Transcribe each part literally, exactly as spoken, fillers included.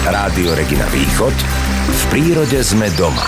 Rádio Regina Východ. V prírode sme doma.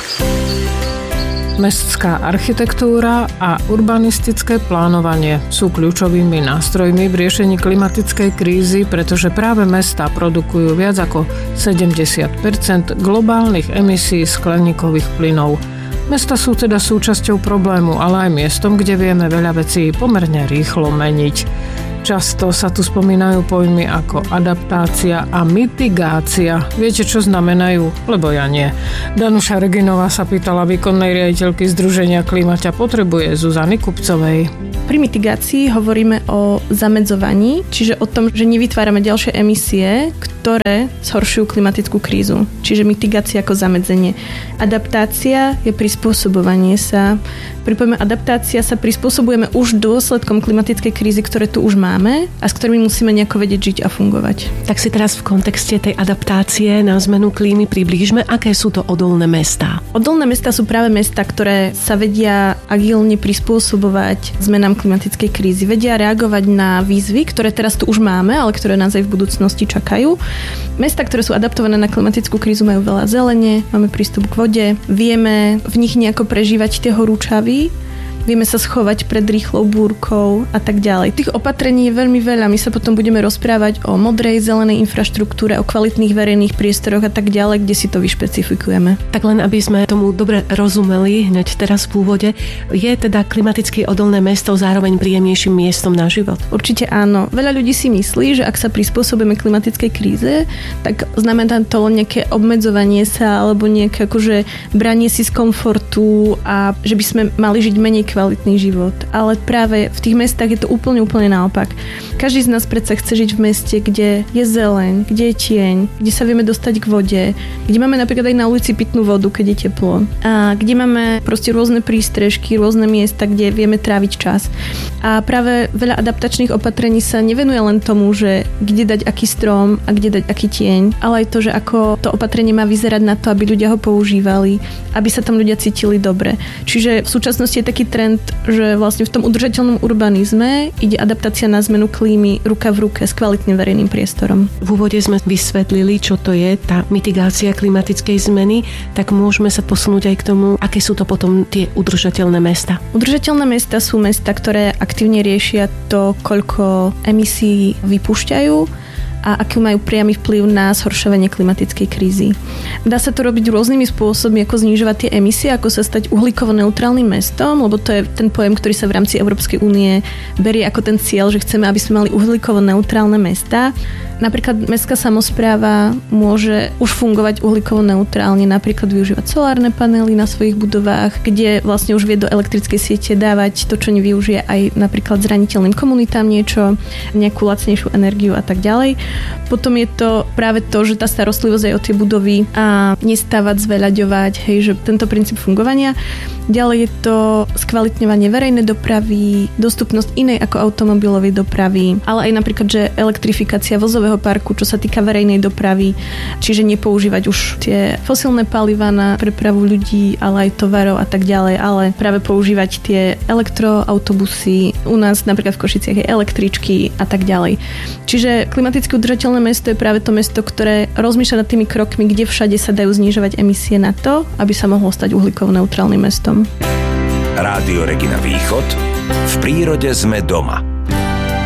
Mestská architektúra a urbanistické plánovanie sú kľúčovými nástrojmi v riešení klimatickej krízy, pretože práve mestá produkujú viac ako sedemdesiat percent globálnych emisí skleníkových plynov. Mestá sú teda súčasťou problému, ale aj miestom, kde vieme veľa vecí pomerne rýchlo meniť. Často sa tu spomínajú pojmy ako adaptácia a mitigácia. Viete, čo znamenajú? Lebo ja nie. Danuša Reginová sa pýtala výkonnej riaditeľky Združenia Klimaťa potrebuje Zuzany Kupcovej. Pri mitigácii hovoríme o zamedzovaní, čiže o tom, že nevytvárame ďalšie emisie, ktoré zhoršujú klimatickú krízu. Čiže mitigácia ako zamedzenie. Adaptácia je prispôsobovanie sa. Pri pojme adaptácia sa prispôsobujeme už dôsledkom klimatickej krízy, ktoré tu už máme a s ktorými musíme nejako vedieť žiť a fungovať. Tak si teraz v kontexte tej adaptácie na zmenu klímy priblížme, aké sú to odolné mestá. Odolné mestá sú práve mestá, ktoré sa vedia agilne prispôsobovať zmenám klimatickej krízy. Vedia reagovať na výzvy, ktoré teraz tu už máme, ale ktoré nás aj v budúcnosti čakajú. Mestá, ktoré sú adaptované na klimatickú krízu, majú veľa zelene, máme prístup k vode, vieme v nich nejako prežívať tie horúčavy, vieme sa schovať pred rýchlou búrkou a tak ďalej. Tých opatrení je veľmi veľa. My sa potom budeme rozprávať o modrej, zelenej infraštruktúre, o kvalitných verejných priestoroch a tak ďalej, kde si to vyšpecifikujeme. Tak len aby sme tomu dobre rozumeli hneď teraz v úvode, je teda klimaticky odolné mesto zároveň príjemnejším miestom na život? Určite áno. Veľa ľudí si myslí, že ak sa prispôsobíme klimatickej kríze, tak znamená to len nejaké obmedzovanie sa alebo nejaké akože branie si z komfortu a že by sme mali žiť menej kvalitný život. Ale práve v tých mestách je to úplne, úplne naopak. Každý z nás predsa chce žiť v meste, kde je zeleň, kde je tieň, kde sa vieme dostať k vode, kde máme napríklad aj na ulici pitnú vodu, keď je teplo. A kde máme proste rôzne prístrežky, rôzne miesta, kde vieme tráviť čas. A práve veľa adaptačných opatrení sa nevenuje len tomu, že kde dať aký strom a kde dať aký tieň, ale aj to, že ako to opatrenie má vyzerať na to, aby ľudia ho používali, aby sa tam ľudia cítili dobre. Čiže v súčasnosti je taký trend, že vlastne v tom udržateľnom urbanizme ide adaptácia na zmenu klímy ruka v ruke s kvalitným verejným priestorom. V úvode sme vysvetlili, čo to je tá mitigácia klimatickej zmeny, tak môžeme sa posunúť aj k tomu, aké sú to potom tie udržateľné mestá. Udržateľné mestá sú mestá, ktoré aktívne riešia to, koľko emisí vypúšťajú a aký majú priamy vplyv na zhoršovanie klimatickej krízy. Dá sa to robiť rôznymi spôsobmi, ako znižovať tie emisie, ako sa stať uhlíkovo-neutrálnym mestom, lebo to je ten pojem, ktorý sa v rámci Európskej únie berie ako ten cieľ, že chceme, aby sme mali uhlíkovo-neutrálne mestá. Napríklad mestská samospráva môže už fungovať uhlíkovo-neutrálne, napríklad využívať solárne panely na svojich budovách, kde vlastne už vie do elektrickej siete dávať to, čo nevyužije aj napríklad zraniteľným komunitám niečo, nejakú lacnejšiu energiu a tak ďalej. Potom je to práve to, že tá starostlivosť aj o tie budovy a nestávať, zveľaďovať, hej, že tento princíp fungovania. Ďalej je to skvalitňovanie verejnej dopravy, dostupnosť inej ako automobilovej dopravy, ale aj napríklad, že elektrifikácia vozového parku, čo sa týka verejnej dopravy, čiže nepoužívať už tie fosilné palivá na prepravu ľudí, ale aj tovarov a tak ďalej, ale práve používať tie elektroautobusy, u nás napríklad v Košiciach je električky a tak ďalej. Čiže klimaticky udržateľné mesto je práve to mesto, ktoré rozmýšľa nad tými krokmi, kde všade sa dajú znižovať emisie na to, aby sa mohlo stať uhlíkovo-neutrálnym mestom. Rádio Regina Východ. V prírode sme doma.